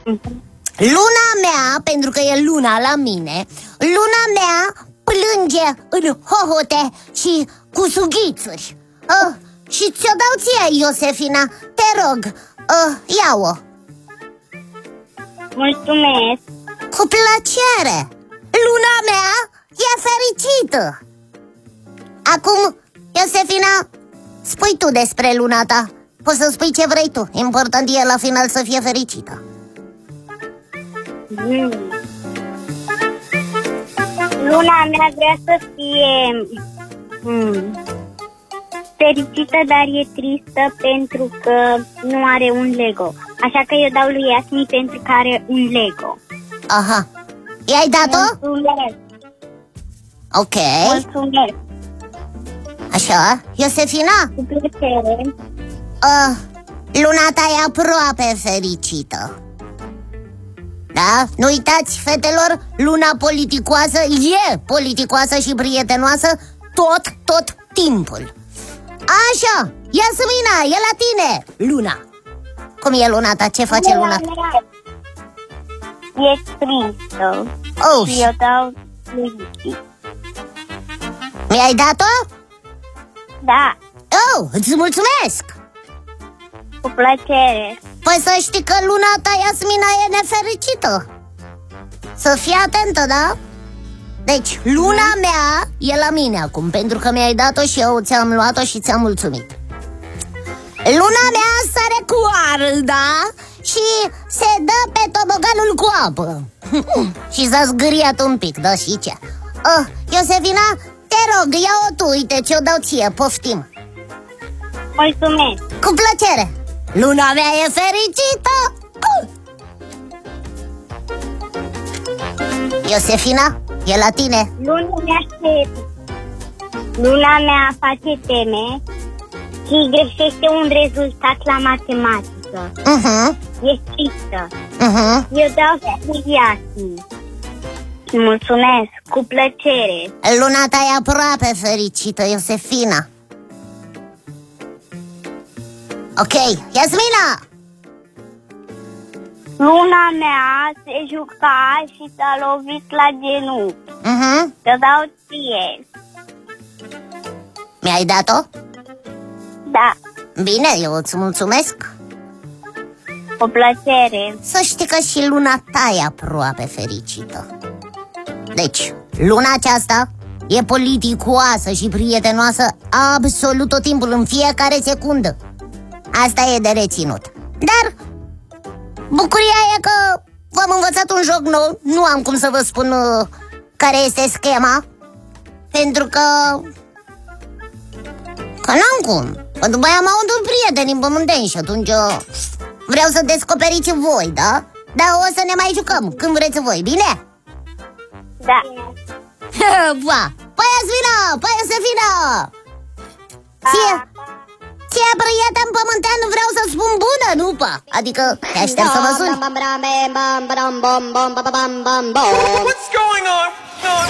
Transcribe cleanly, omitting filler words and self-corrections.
Luna mea, pentru că e luna la mine, luna mea plânge în hohote și cu sughițuri. Și ți-o dau ție, Iosefina, te rog, ia-o. Mulțumesc. Cu plăcere. Luna mea e fericită. Acum, Iosefina, spui tu despre luna ta. Poți să spui ce vrei tu. Important e la final să fie fericită. Luna mea vrea să fie fericită, dar e tristă pentru că nu are un Lego. Așa că eu dau lui Iasmin pentru că are un Lego. Aha. I-ai dat-o? Mulțumesc. Ok. Mulțumesc. Așa, Iosefina? Cu plăcere. Luna ta e aproape fericită. Da? Nu uitați, fetelor, luna politicoasă e politicoasă și prietenoasă tot timpul. Așa, Iasmina, e la tine luna. Cum e luna ta? Ce face luna ta? E tristă. Și eu dau lui Vicky. Mi-ai dat-o? Da. Îți mulțumesc! Cu plăcere. Păi să știi că luna ta, Iasmina, e nefericită. Să fii atentă, da? Deci, luna mea e la mine acum, pentru că mi-ai dat-o și eu ți-am luat-o și ți-am mulțumit. Luna mea sare cu arda și se dă pe toboganul cu apă. Și s-a zgâriat un pic, da, și ce? Iosefina, te rog, ia-o tu, uite ce-o dau ție, poftim. Mulțumesc. Cu plăcere. Luna mea e fericită. Iosefina, e la tine. Luna mea face teme și greșește un rezultat la matematică. E tristă. Eu dau și Iasmin. Mulțumesc, cu plăcere. Luna ta e aproape fericită, Iosefina. Ok, Iasmina! Luna mea se juca și s-a lovit la genunchi. Te dau ție. Mi-ai dat-o? Da. Bine, eu îți mulțumesc. Cu plăcere. Să știi că și luna ta e aproape fericită. Deci, luna aceasta e politicoasă și prietenoasă absolut tot timpul, în fiecare secundă. Asta e de reținut. Dar bucuria e că v-am învățat un joc nou. Nu am cum să vă spun care este schema, pentru că n-am cum. Că după aia m-au întâlnit prieteni pământeni și atunci vreau să descoperiți voi, da? Dar o să ne mai jucăm când vreți voi, bine? Da. Păi Iasmina, păi Iosefina, ție, prieten pământean, vreau să spun bună, nu pa. Adică te aștept să mă suni. What's going on?